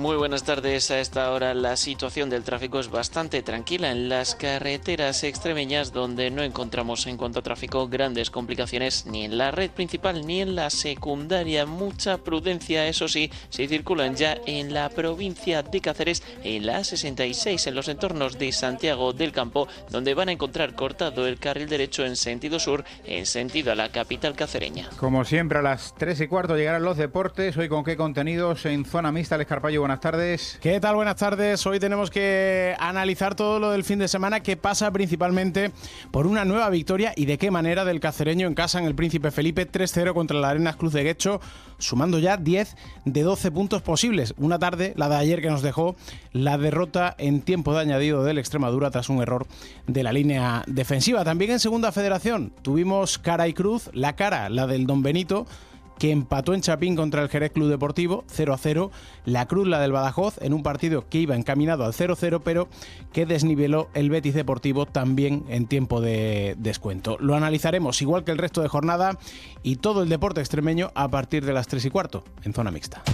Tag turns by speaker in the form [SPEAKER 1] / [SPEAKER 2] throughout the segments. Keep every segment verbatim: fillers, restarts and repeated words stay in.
[SPEAKER 1] Muy buenas tardes. A esta hora la situación del tráfico es bastante tranquila en las carreteras extremeñas, donde no encontramos en cuanto a tráfico grandes complicaciones ni en la red principal ni en la secundaria. Mucha prudencia, eso sí, si circulan ya en la provincia de Cáceres, en la A sesenta y seis, en los entornos de Santiago del Campo, donde van a encontrar cortado el carril derecho en sentido sur, en sentido a la capital cacereña.
[SPEAKER 2] Como siempre, a las tres y cuarto llegarán los deportes. Hoy con qué contenidos en Zona Mixta. Alex Carpallo, buenas tardes.
[SPEAKER 3] ¿Qué tal? Buenas tardes. Hoy tenemos que analizar todo lo del fin de semana, que pasa principalmente por una nueva victoria y de qué manera del cacereño en casa en el Príncipe Felipe, tres cero contra la Arenas Cruz de Guecho, sumando ya diez de doce puntos posibles. Una tarde, la de ayer, que nos dejó la derrota en tiempo de añadido del Extremadura tras un error de la línea defensiva. También en Segunda Federación tuvimos cara y cruz. La cara, la del Don Benito, que empató en Chapín contra el Jerez Club Deportivo, cero a cero. La cruz, la del Badajoz, en un partido que iba encaminado al cero cero, pero que desniveló el Betis Deportivo también en tiempo de descuento. Lo analizaremos, igual que el resto de jornada y todo el deporte extremeño, a partir de las tres y cuarto, en Zona Mixta.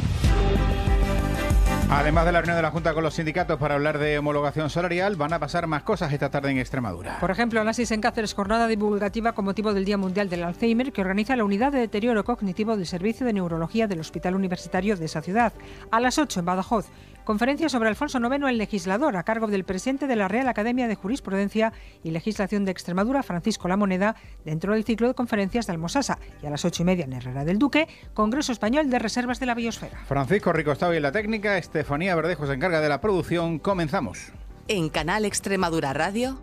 [SPEAKER 2] Además de la reunión de la Junta con los sindicatos para hablar de homologación salarial, van a pasar más cosas esta tarde en Extremadura.
[SPEAKER 4] Por ejemplo, a las seis en Cáceres, jornada divulgativa con motivo del Día Mundial del Alzheimer, que organiza la Unidad de Deterioro Cognitivo del Servicio de Neurología del Hospital Universitario de esa ciudad. A las ocho en Badajoz, conferencia sobre Alfonso noveno, el legislador, a cargo del presidente de la Real Academia de Jurisprudencia y Legislación de Extremadura, Francisco La Moneda, dentro del ciclo de conferencias de Almosasa. Y a las ocho y media en Herrera del Duque, Congreso Español de Reservas de la Biosfera.
[SPEAKER 2] Francisco Ricostao en la técnica, Estefanía Verdejo se encarga de la producción. Comenzamos.
[SPEAKER 5] En Canal Extremadura Radio,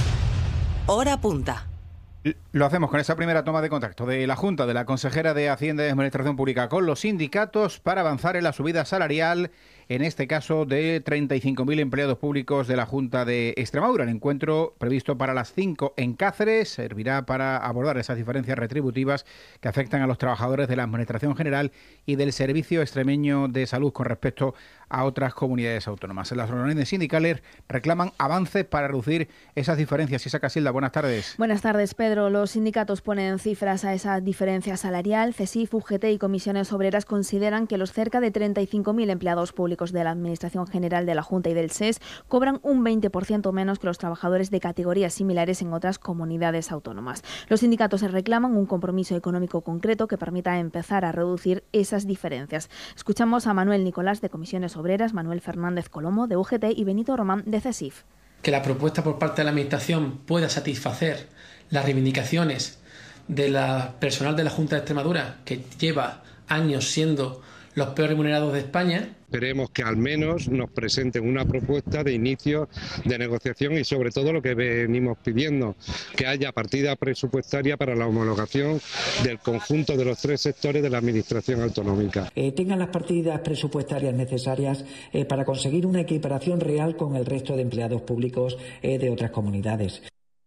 [SPEAKER 5] Hora Punta.
[SPEAKER 2] Lo hacemos con esa primera toma de contacto de la Junta, de la consejera de Hacienda y Administración Pública con los sindicatos para avanzar en la subida salarial, en este caso de treinta y cinco mil empleados públicos de la Junta de Extremadura. El encuentro, previsto para las cinco en Cáceres, servirá para abordar esas diferencias retributivas que afectan a los trabajadores de la Administración General y del Servicio Extremeño de Salud con respecto a otras comunidades autónomas. En las reuniones sindicales reclaman avances para reducir esas diferencias. Isa Casilda, buenas tardes.
[SPEAKER 6] Buenas tardes, Pedro. Los sindicatos ponen cifras a esa diferencia salarial. CESIF, U G T y Comisiones Obreras consideran que los cerca de treinta y cinco mil empleados públicos de la Administración General de la Junta y del S E S cobran un veinte por ciento menos que los trabajadores de categorías similares en otras comunidades autónomas. Los sindicatos se reclaman un compromiso económico concreto que permita empezar a reducir esas diferencias. Escuchamos a Manuel Nicolás, de Comisiones Obreras, Manuel Fernández Colomo, de U G T, y Benito Román, de CESIF.
[SPEAKER 7] Que la propuesta por parte de la Administración pueda satisfacer las reivindicaciones de la personal de la Junta de Extremadura, que lleva años siendo los peor remunerados de España.
[SPEAKER 8] Esperemos que al menos nos presenten una propuesta de inicio de negociación y sobre todo lo que venimos pidiendo, que haya partida presupuestaria para la homologación del conjunto de los tres sectores de la Administración autonómica.
[SPEAKER 9] Eh, tengan las partidas presupuestarias necesarias eh, para conseguir una equiparación real con el resto de empleados públicos eh, de otras comunidades.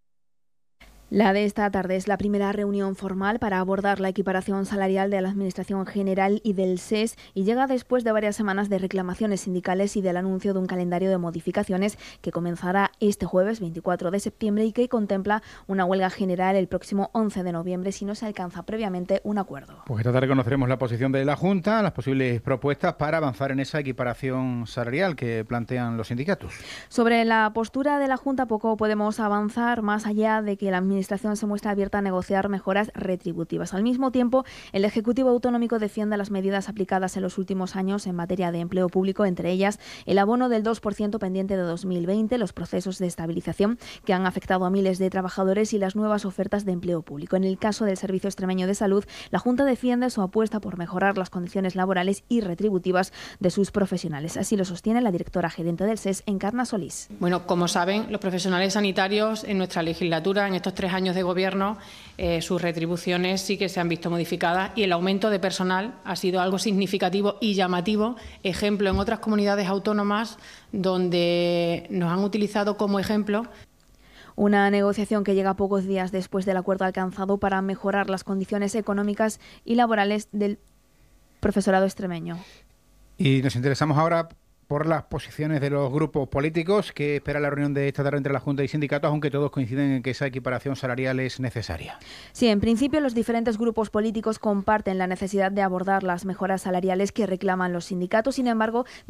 [SPEAKER 6] La de esta tarde es la primera reunión formal para abordar la equiparación salarial de la Administración General y del S E S, y llega después de varias semanas de reclamaciones sindicales y del anuncio de un calendario de modificaciones que comenzará este jueves veinticuatro de septiembre y que contempla una huelga general el próximo once de noviembre si no se alcanza previamente un acuerdo.
[SPEAKER 2] Pues esta tarde conoceremos la posición de la Junta, las posibles propuestas para avanzar en esa equiparación salarial que plantean los sindicatos.
[SPEAKER 6] Sobre la postura de la Junta poco podemos avanzar, más allá de que la Administración La Administración se muestra abierta a negociar mejoras retributivas. Al mismo tiempo, el Ejecutivo Autonómico defiende las medidas aplicadas en los últimos años en materia de empleo público, entre ellas el abono del dos por ciento pendiente de dos mil veinte, los procesos de estabilización que han afectado a miles de trabajadores y las nuevas ofertas de empleo público. En el caso del Servicio Extremeño de Salud, la Junta defiende su apuesta por mejorar las condiciones laborales y retributivas de sus profesionales. Así lo sostiene la directora gerente del S E S, Encarna Solís.
[SPEAKER 10] Bueno, como saben, los profesionales sanitarios en nuestra legislatura, en estos tres años de gobierno, eh, sus retribuciones sí que se han visto modificadas y el aumento de personal ha sido algo significativo y llamativo. Ejemplo en otras comunidades autónomas donde nos han utilizado como ejemplo.
[SPEAKER 6] Una negociación que llega pocos días después del acuerdo alcanzado para mejorar las condiciones económicas y laborales del profesorado extremeño.
[SPEAKER 2] Y nos interesamos ahora por las posiciones de los grupos políticos que espera la reunión de esta tarde entre la Junta y sindicatos, aunque todos coinciden en que esa equiparación salarial es necesaria.
[SPEAKER 6] Sí, en principio los diferentes grupos políticos comparten la necesidad de abordar las mejoras salariales que reclaman los sindicatos. Sin embargo,